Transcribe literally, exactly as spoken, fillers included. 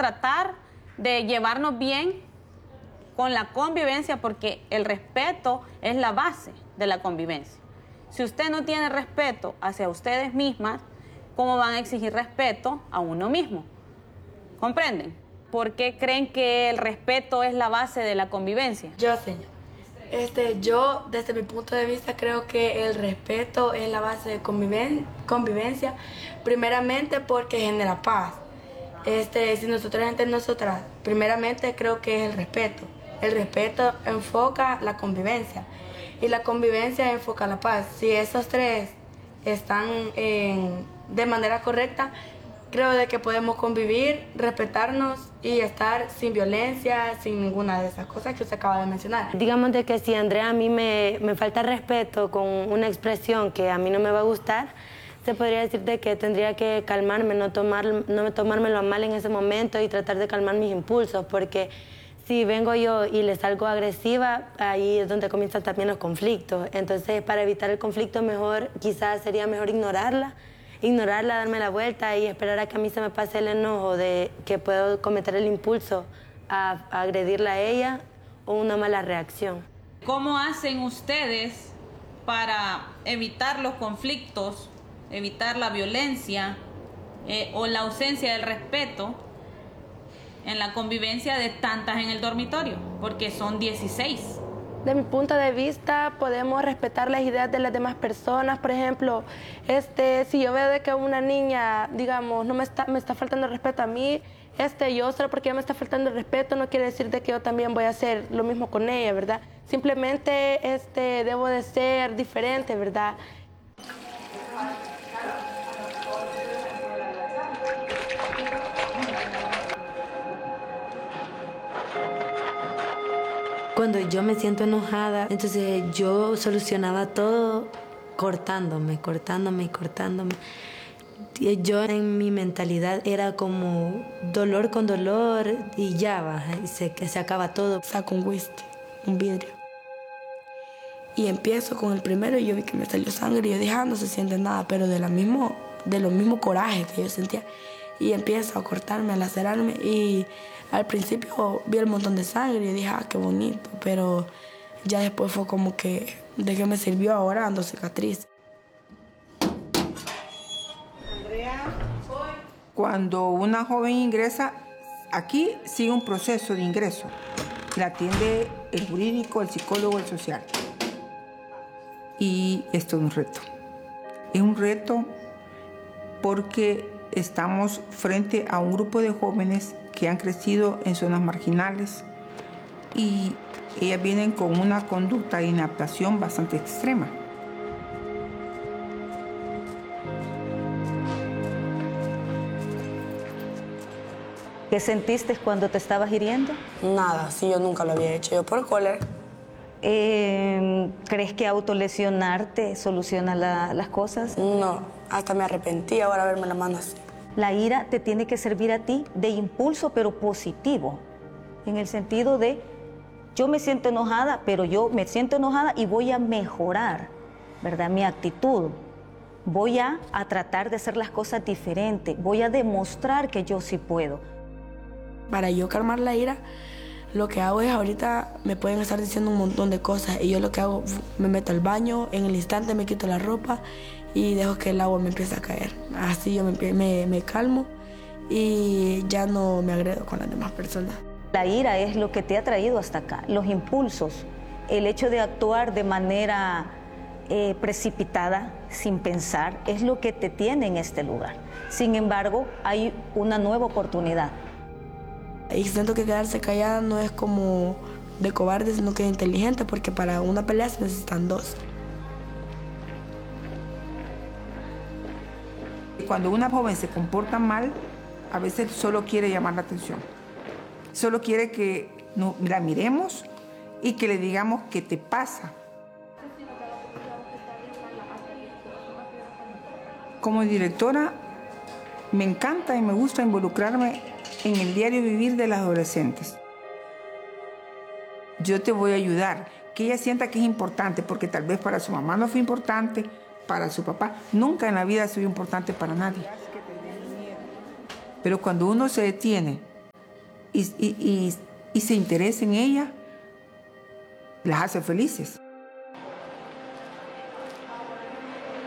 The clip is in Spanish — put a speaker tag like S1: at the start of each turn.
S1: tratar de llevarnos bien con la convivencia, porque el respeto es la base de la convivencia. Si usted no tiene respeto hacia ustedes mismas, ¿cómo van a exigir respeto a uno mismo? ¿Comprenden? ¿Por qué creen que el respeto es la base de la convivencia?
S2: Yo, señor. Este, yo, desde mi punto de vista, creo que el respeto es la base de conviven convivencia, primeramente porque genera paz. Este, si nosotros entre nosotras, primeramente creo que es el respeto. El respeto enfoca la convivencia y la convivencia enfoca la paz. Si esos tres están en, de manera correcta, creo de que podemos convivir, respetarnos y estar sin violencia, sin ninguna de esas cosas que usted acaba de mencionar.
S3: Digamos de que si Andrea a mí me, me falta respeto con una expresión que a mí no me va a gustar, se podría decir de que tendría que calmarme, no, tomar, no tomármelo a mal en ese momento y tratar de calmar mis impulsos, porque si vengo yo y le salgo agresiva, ahí es donde comienzan también los conflictos. Entonces, para evitar el conflicto, mejor, quizás sería mejor ignorarla, ignorarla, darme la vuelta y esperar a que a mí se me pase el enojo de que puedo cometer el impulso a, a agredirla a ella o una mala reacción.
S1: ¿Cómo hacen ustedes para evitar los conflictos, evitar la violencia eh, o la ausencia del respeto en la convivencia de tantas en el dormitorio? Porque son dieciséis.
S4: De mi punto de vista, podemos respetar las ideas de las demás personas. Por ejemplo, este, si yo veo de que una niña, digamos, no me está, me está faltando el respeto a mí, este, yo solo porque ella me está faltando el respeto no quiere decir de que yo también voy a hacer lo mismo con ella, ¿verdad? Simplemente este, debo de ser diferente, ¿verdad?
S3: Cuando yo me siento enojada, entonces yo solucionaba todo cortándome, cortándome y cortándome. Yo en mi mentalidad era como dolor con dolor y ya va, y se, se acaba todo.
S2: Saco un whisky, un vidrio. Y empiezo con el primero y yo vi que me salió sangre y yo dije, ah, no se siente nada, pero de, la mismo, de lo mismo coraje que yo sentía. Y empiezo a cortarme, a lacerarme y al principio vi el montón de sangre y dije, ah, qué bonito, pero ya después fue como que, ¿de qué me sirvió ahora ando cicatriz?
S5: Cuando una joven ingresa, aquí sigue un proceso de ingreso. La atiende el jurídico, el psicólogo, el social. Y esto es un reto. Es un reto porque estamos frente a un grupo de jóvenes que han crecido en zonas marginales y ellas vienen con una conducta de inadaptación bastante extrema.
S6: ¿Qué sentiste cuando te estabas hiriendo?
S2: Nada, sí, yo nunca lo había hecho, yo por cólera.
S6: Eh, ¿Crees que autolesionarte soluciona la, las cosas?
S2: No, hasta me arrepentí ahora verme la mano así.
S6: La ira te tiene que servir a ti de impulso, pero positivo, en el sentido de yo me siento enojada, pero yo me siento enojada y voy a mejorar, ¿verdad? Mi actitud. Voy a, a tratar de hacer las cosas diferentes, voy a demostrar que yo sí puedo.
S2: Para yo calmar la ira, lo que hago es ahorita me pueden estar diciendo un montón de cosas y yo lo que hago, me meto al baño, en el instante me quito la ropa y dejo que el agua me empiece a caer. Así yo me, me, me calmo y ya no me agredo con las demás personas.
S6: La ira es lo que te ha traído hasta acá, los impulsos, el hecho de actuar de manera eh, precipitada, sin pensar, es lo que te tiene en este lugar. Sin embargo, hay una nueva oportunidad.
S2: Y siento que quedarse callada no es como de cobarde, sino que de inteligente, porque para una pelea se necesitan dos.
S5: Cuando una joven se comporta mal, a veces solo quiere llamar la atención. Solo quiere que no, la miremos y que le digamos qué te pasa. Como directora, me encanta y me gusta involucrarme en el diario vivir de las adolescentes. Yo te voy a ayudar, que ella sienta que es importante, porque tal vez para su mamá no fue importante, para su papá, nunca en la vida ha sido importante para nadie. Pero cuando uno se detiene y, y, y, y se interese en ella, las hace felices.